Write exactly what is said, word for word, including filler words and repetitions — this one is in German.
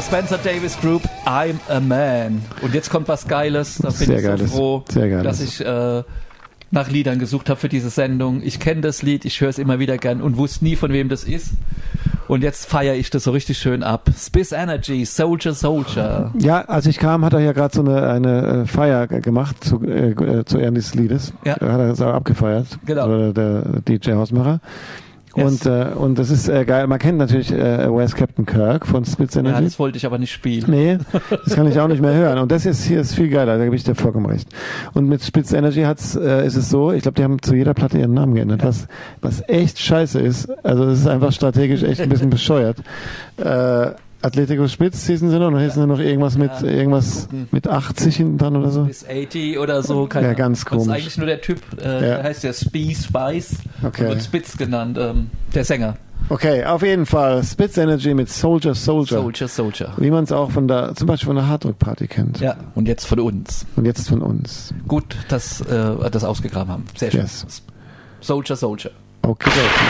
Spencer Davis Group, I'm a Man. Und jetzt kommt was Geiles. Da bin ich so Geiles. froh, Sehr Geiles. dass ich äh, nach Liedern gesucht habe für diese Sendung. Ich kenne das Lied, ich höre es immer wieder gern und wusste nie, von wem das ist. Und jetzt feiere ich das so richtig schön ab. Spiz Energy, Soldier, Soldier. Ja, als ich kam, hat er ja gerade so eine, eine äh, Feier g- gemacht zu, äh, zu Ehren dieses Liedes. Ja. Hat er es auch abgefeiert. Genau. Der, der D J Hausmacher. Yes. Und, äh, und das ist äh, geil. Man kennt natürlich äh, Where's Captain Kirk von Spiz Energy. Ja, das wollte ich aber nicht spielen. Nee, das kann ich auch nicht mehr hören. Und das ist hier ist viel geiler, da gebe ich dir vollkommen recht. Und mit Spiz Energy hat's, äh, ist es so, ich glaube, die haben zu jeder Platte ihren Namen geändert, Ja. was, was echt scheiße ist. Also das ist einfach strategisch echt ein bisschen bescheuert. Äh, Atletico Spitz hießen sie noch, und hießen sie noch irgendwas mit Ja, irgendwas mit achtzig hinten dran oder so. Bis achtzig oder so. Keine Ja, ganz Ahnung. Das ist komisch. eigentlich nur der Typ, äh, Ja. der heißt ja Spee Spice. Okay. Und Spitz genannt, ähm, der Sänger. Okay, auf jeden Fall. Spiz Energy mit Soldier, Soldier. Soldier, Soldier. Wie man es auch von der, zum Beispiel von der Hardrock-Party kennt. Ja, und jetzt von uns. Und jetzt von uns. Gut, dass äh, wir das ausgegraben haben. Sehr schön. Yes. Soldier, Soldier. Okay, okay.